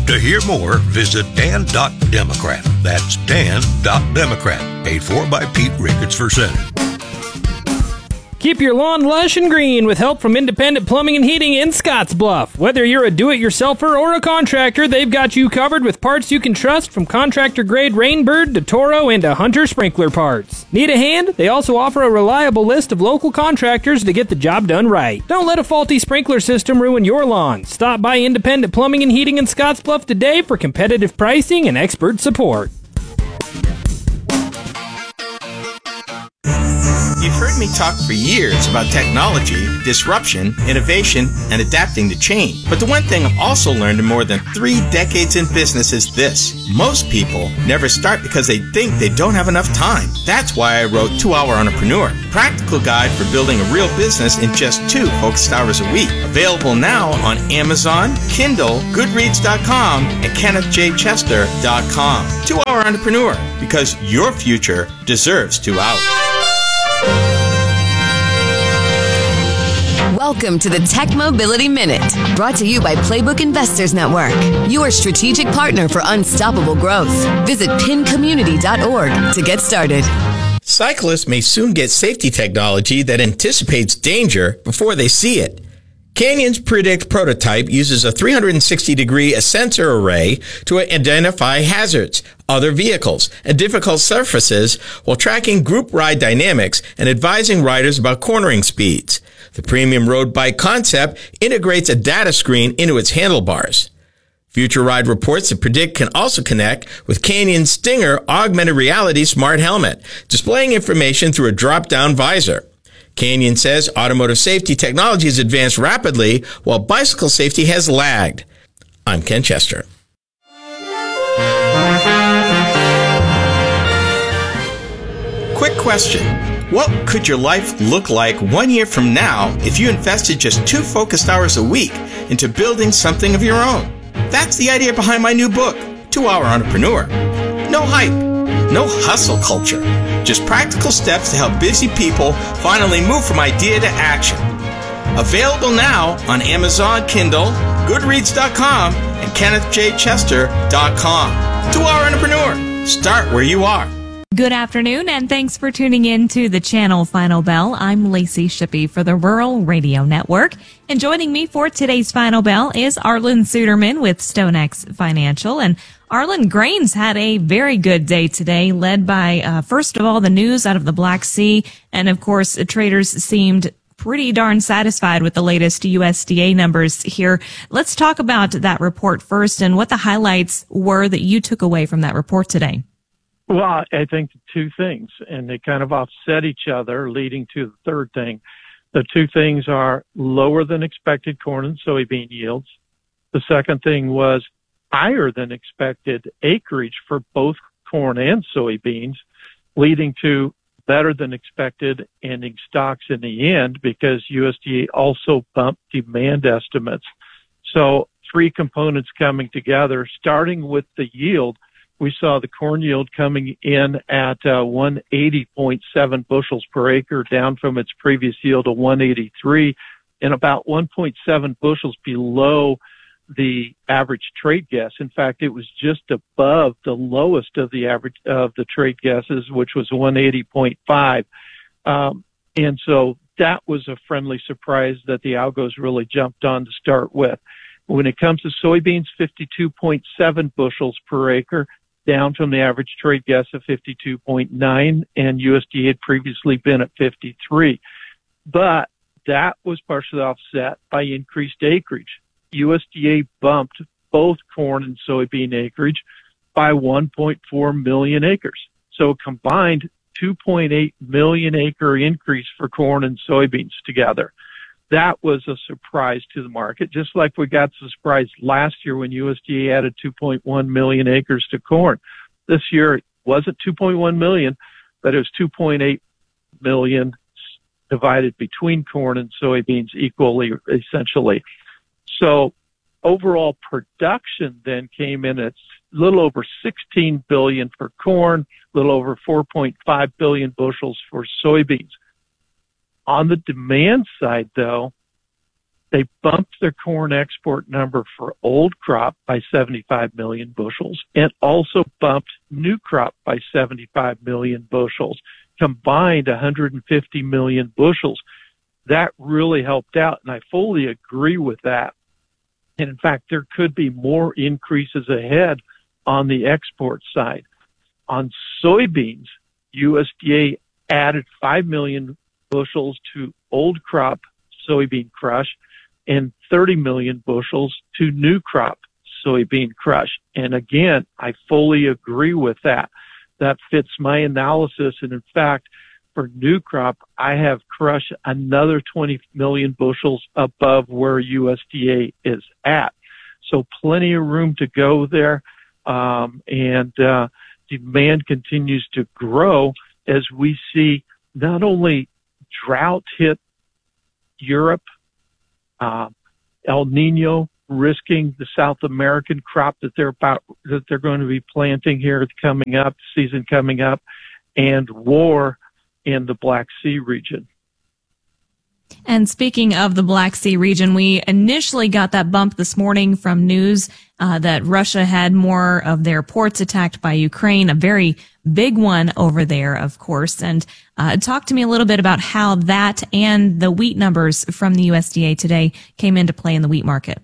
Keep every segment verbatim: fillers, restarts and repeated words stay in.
To hear more, visit dan dot democrat. That's dan dot democrat. Paid for by Pete Ricketts for Senate. Keep your lawn lush and green with help from Independent Plumbing and Heating in Scottsbluff. Whether you're a do-it-yourselfer or a contractor, they've got you covered with parts you can trust, from contractor-grade Rainbird to Toro and to Hunter sprinkler parts. Need a hand? They also offer a reliable list of local contractors to get the job done right. Don't let a faulty sprinkler system ruin your lawn. Stop by Independent Plumbing and Heating in Scottsbluff today for competitive pricing and expert support. You've heard me talk for years about technology, disruption, innovation, and adapting to change. But the one thing I've also learned in more than three decades in business is this. Most people never start because they think they don't have enough time. That's why I wrote two hour Entrepreneur, practical guide for building a real business in just two focused hours a week. Available now on Amazon, Kindle, Goodreads dot com, and Kenneth J Chester dot com. two hour Entrepreneur, because your future deserves two hours. Welcome to the Tech Mobility Minute, brought to you by Playbook Investors Network, your strategic partner for unstoppable growth. Visit pin community dot org to get started. Cyclists may soon get safety technology that anticipates danger before they see it. Canyon's Predict prototype uses a three hundred sixty degree sensor array to identify hazards, other vehicles, and difficult surfaces while tracking group ride dynamics and advising riders about cornering speeds. The premium road bike concept integrates a data screen into its handlebars. Future Ride reports that Predict can also connect with Canyon's Stinger augmented reality smart helmet, displaying information through a drop-down visor. Canyon says automotive safety technology has advanced rapidly, while bicycle safety has lagged. I'm Ken Chester. Quick question. What could your life look like one year from now if you invested just two focused hours a week into building something of your own? That's the idea behind my new book, two hour Entrepreneur. No hype, no hustle culture, just practical steps to help busy people finally move from idea to action. Available now on Amazon, Kindle, Goodreads dot com, and Kenneth J Chester dot com. two hour Entrepreneur. Start where you are. Good afternoon, and thanks for tuning in to the channel Final Bell. I'm Lacey Shippey for the Rural Radio Network. And joining me for today's Final Bell is Arlen Suderman with StoneX Financial. And Arlen, grains had a very good day today, led by, uh, first of all, the news out of the Black Sea. And of course, traders seemed pretty darn satisfied with the latest U S D A numbers here. Let's talk about that report first and what the highlights were that you took away from that report today. Well, I think two things, and they kind of offset each other, leading to the third thing. The two things are lower than expected corn and soybean yields. The second thing was higher than expected acreage for both corn and soybeans, leading to better than expected ending stocks in the end, because U S D A also bumped demand estimates. So three components coming together, starting with the yield. We saw the corn yield coming in at uh, one eighty point seven bushels per acre, down from its previous yield of one eighty-three, and about one point seven bushels below the average trade guess. In fact, it was just above the lowest of the average of the trade guesses, which was one eighty point five. Um, and so that was a friendly surprise that the algos really jumped on to start with. When it comes to soybeans, fifty-two point seven bushels per acre, down from the average trade guess of fifty-two point nine, and U S D A had previously been at fifty-three. But that was partially offset by increased acreage. U S D A bumped both corn and soybean acreage by one point four million acres. So a combined two point eight million acre increase for corn and soybeans together. That was a surprise to the market, just like we got the surprise last year when U S D A added two point one million acres to corn. This year it wasn't two point one million, but it was two point eight million divided between corn and soybeans equally, essentially. So overall production then came in at a little over sixteen billion for corn, a little over four point five billion bushels for soybeans. On the demand side, though, They bumped their corn export number for old crop by seventy-five million bushels and also bumped new crop by seventy-five million bushels, combined one hundred fifty million bushels. That really helped out, and I fully agree with that. And in fact, there could be more increases ahead on the export side. On soybeans, U S D A added five million bushels to old crop soybean crush and thirty million bushels to new crop soybean crush. And again, I fully agree with that. That fits my analysis. And in fact, for new crop, I have crush another twenty million bushels above where U S D A is at. So plenty of room to go there. Um, and, uh, demand continues to grow as we see not only drought hit Europe, uh, El Nino risking the South American crop that they're about, that they're going to be planting here coming up, season coming up, and war in the Black Sea region. And speaking of the Black Sea region, we initially got that bump this morning from news uh, that Russia had more of their ports attacked by Ukraine, a very big one over there, of course. And uh, talk to me a little bit about how that and the wheat numbers from the U S D A today came into play in the wheat market.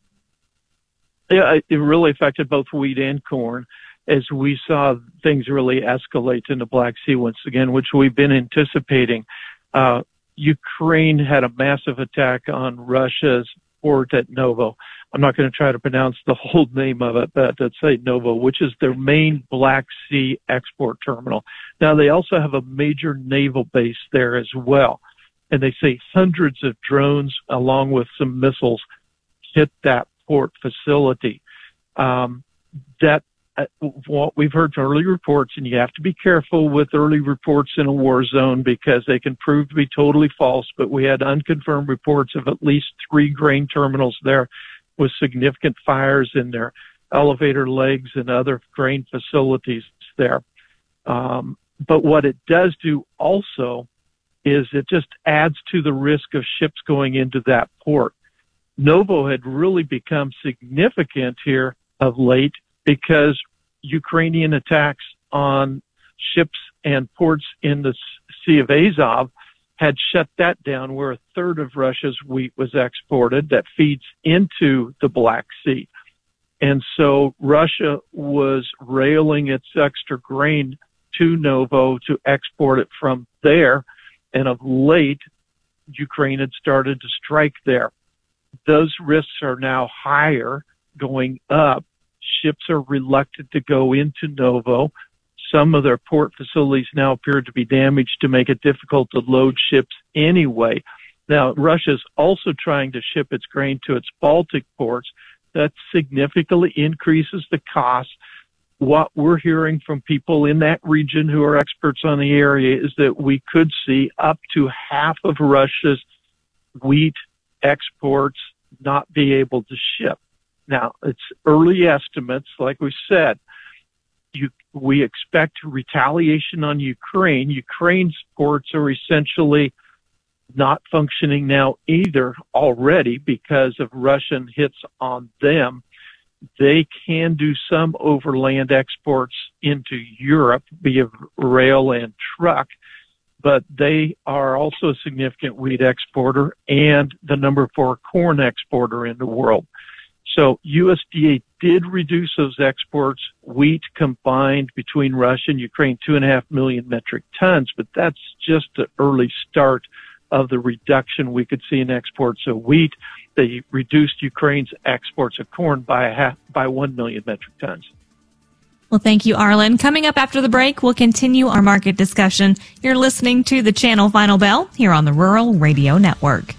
Yeah, it really affected both wheat and corn as we saw things really escalate in the Black Sea once again, which we've been anticipating. Uh, Ukraine had a massive attack on Russia's port at Novo. I'm not going to try to pronounce the whole name of it, but let's say Novo, which is their main Black Sea export terminal. Now, they also have a major naval base there as well. And they say hundreds of drones along with some missiles hit that port facility. Um, that uh, what we've heard from early reports, and you have to be careful with early reports in a war zone because they can prove to be totally false, but we had unconfirmed reports of at least three grain terminals there with significant fires in their elevator legs and other grain facilities there. Um, but what it does do also is it just adds to the risk of ships going into that port. Novo had really become significant here of late because Ukrainian attacks on ships and ports in the Sea of Azov had shut that down, where a third of Russia's wheat was exported that feeds into the Black Sea. And so Russia was railing its extra grain to Novo to export it from there. And of late, Ukraine had started to strike there. Those risks are now higher, going up. Ships are reluctant to go into Novo. Some of their port facilities now appear to be damaged to make it difficult to load ships anyway. Now, Russia's also trying to ship its grain to its Baltic ports. That significantly increases the cost. What we're hearing from people in that region who are experts on the area is that we could see up to half of Russia's wheat exports not be able to ship. Now, it's early estimates. Like we said, you, we expect retaliation on Ukraine. Ukraine's ports are essentially not functioning now either already because of Russian hits on them. They can do some overland exports into Europe via rail and truck, but they are also a significant wheat exporter and the number four corn exporter in the world. So U S D A did reduce those exports, wheat combined between Russia and Ukraine, two and a half million metric tons, but that's just the early start of the reduction we could see in exports of wheat. They reduced Ukraine's exports of corn by a half, by one million metric tons. Well, thank you, Arlen. Coming up after the break, we'll continue our market discussion. You're listening to the Channel Final Bell here on the Rural Radio Network.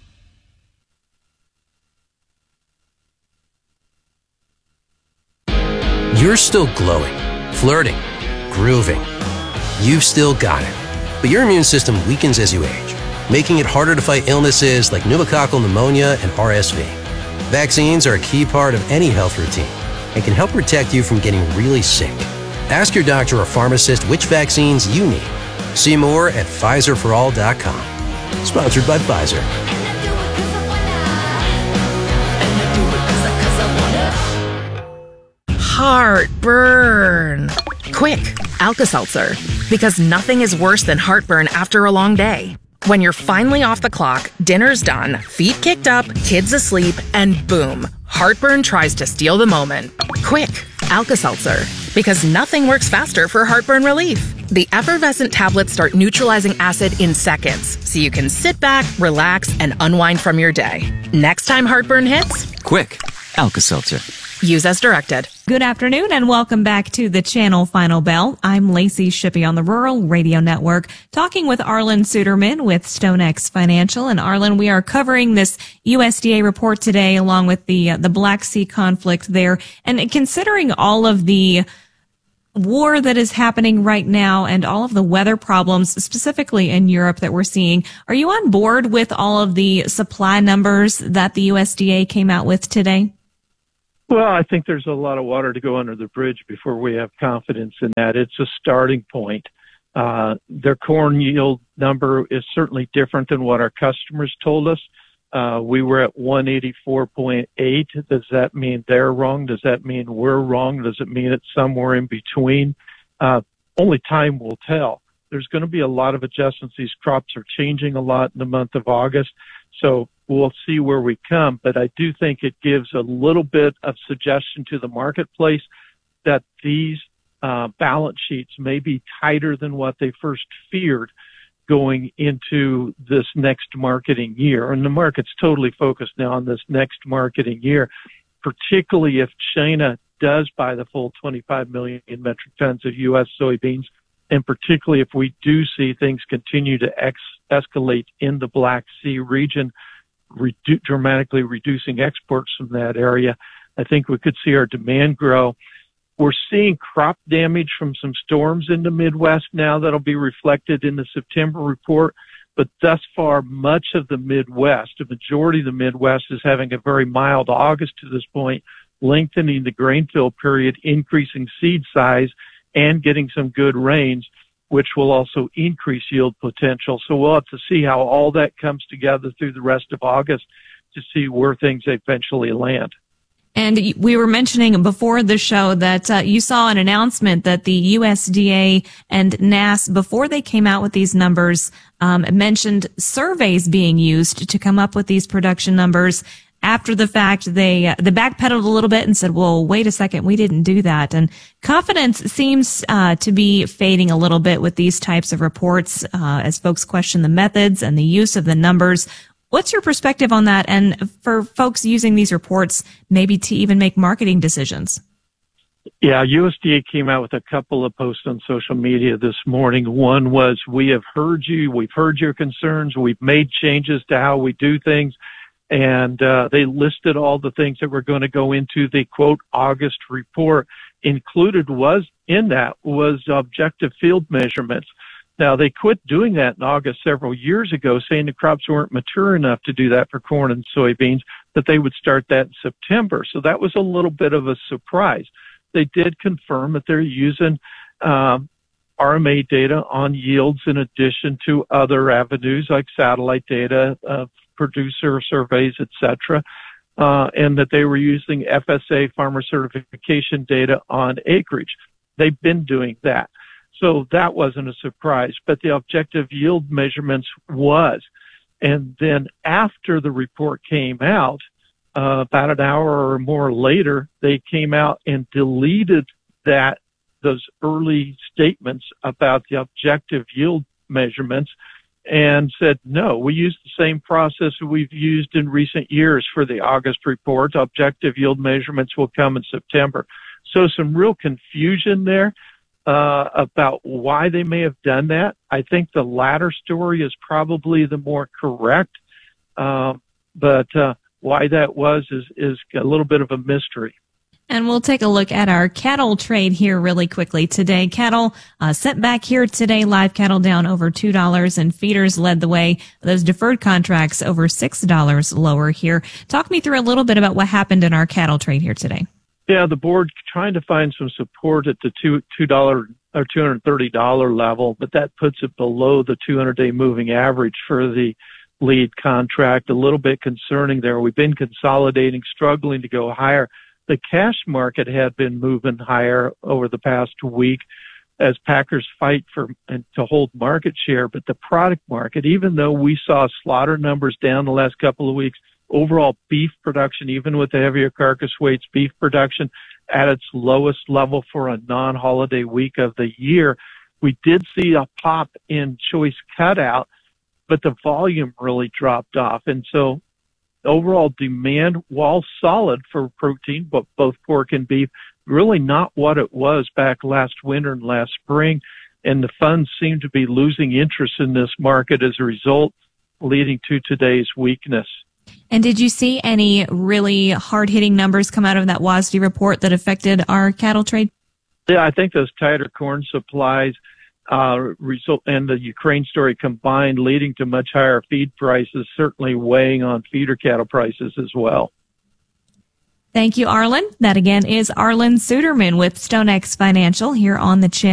You're still glowing, flirting, grooving. You've still got it. But your immune system weakens as you age, making it harder to fight illnesses like pneumococcal pneumonia and R S V. Vaccines are a key part of any health routine and can help protect you from getting really sick. Ask your doctor or pharmacist which vaccines you need. See more at Pfizer for all dot com. Sponsored by Pfizer. Heartburn. Quick, Alka-Seltzer. Because nothing is worse than heartburn after a long day. When you're finally off the clock, dinner's done, feet kicked up, kids asleep, and boom, heartburn tries to steal the moment. Quick, Alka-Seltzer. Because nothing works faster for heartburn relief. The effervescent tablets start neutralizing acid in seconds, so you can sit back, relax, and unwind from your day. Next time heartburn hits, quick, Alka-Seltzer. Use as directed. Good afternoon and welcome back to the channel Final Bell. I'm Lacey Shippey on the Rural Radio Network, talking with Arlan Suderman with StoneX Financial. And Arlan, we are covering this U S D A report today along with the uh, the Black Sea conflict there. And considering all of the war that is happening right now and all of the weather problems, specifically in Europe, that we're seeing, are you on board with all of the supply numbers that the U S D A came out with today? Well, I think there's a lot of water to go under the bridge before we have confidence in that. It's a starting point. Uh, their corn yield number is certainly different than what our customers told us. Uh, we were at one eighty-four point eight. Does that mean they're wrong? Does that mean we're wrong? Does it mean it's somewhere in between? Uh, only time will tell. There's going to be a lot of adjustments. These crops are changing a lot in the month of August. So we'll see where we come. But I do think it gives a little bit of suggestion to the marketplace that these uh, balance sheets may be tighter than what they first feared going into this next marketing year. And the market's totally focused now on this next marketing year, particularly if China does buy the full twenty-five million metric tons of U S soybeans, and particularly if we do see things continue to ex- escalate in the Black Sea region, redu- dramatically reducing exports from that area, I think we could see our demand grow. We're seeing crop damage from some storms in the Midwest now that'll be reflected in the September report. But thus far, much of the Midwest, the majority of the Midwest is having a very mild August to this point, lengthening the grain fill period, increasing seed size, and getting some good rains, which will also increase yield potential. So we'll have to see how all that comes together through the rest of August to see where things eventually land. And we were mentioning before the show that uh, you saw an announcement that the U S D A and N A S, before they came out with these numbers, um, mentioned surveys being used to come up with these production numbers. After the fact, they uh, they backpedaled a little bit and said, well, wait a second, we didn't do that. And confidence seems uh, to be fading a little bit with these types of reports uh, as folks question the methods and the use of the numbers. What's your perspective on that, and for folks using these reports maybe to even make marketing decisions? Yeah, U S D A came out with a couple of posts on social media this morning. One was, we have heard you, we've heard your concerns, we've made changes to how we do things, and uh, they listed all the things that were going to go into the, quote, August report. Included was, in that, was objective field measurements. Now, they quit doing that in August several years ago, saying the crops weren't mature enough to do that for corn and soybeans, that they would start that in September. So that was a little bit of a surprise. They did confirm that they're using um, R M A data on yields in addition to other avenues like satellite data, uh, producer surveys, et cetera, uh, and that they were using F S A farmer certification data on acreage. They've been doing that. So that wasn't a surprise, but the objective yield measurements was. And then after the report came out, uh, about an hour or more later, they came out and deleted that, those early statements about the objective yield measurements and said, no, we use the same process we've used in recent years for the August report. Objective yield measurements will come in September. So some real confusion there. Uh, about why they may have done that. I think the latter story is probably the more correct, um, but uh, why that was is, is a little bit of a mystery. And we'll take a look at our cattle trade here really quickly today. Cattle uh, sent back here today, live cattle down over two dollars, and feeders led the way. Those deferred contracts over six dollars lower here. Talk me through a little bit about what happened in our cattle trade here today. Yeah, the board trying to find some support at the two two dollar or two hundred thirty dollar level, but that puts it below the two hundred day moving average for the lead contract. A little bit concerning there. We've been consolidating, struggling to go higher. The cash market had been moving higher over the past week as packers fight for and to hold market share. But the product market, even though we saw slaughter numbers down the last couple of weeks, overall beef production, even with the heavier carcass weights, beef production at its lowest level for a non-holiday week of the year. We did see a pop in choice cutout, but the volume really dropped off. And so overall demand, while solid for protein, but both pork and beef, really not what it was back last winter and last spring. And the funds seem to be losing interest in this market as a result, leading to today's weakness. And did you see any really hard-hitting numbers come out of that W A S D report that affected our cattle trade? Yeah, I think those tighter corn supplies uh, result and the Ukraine story combined, leading to much higher feed prices, certainly weighing on feeder cattle prices as well. Thank you, Arlen. That again is Arlen Suderman with StoneX Financial here on the channel.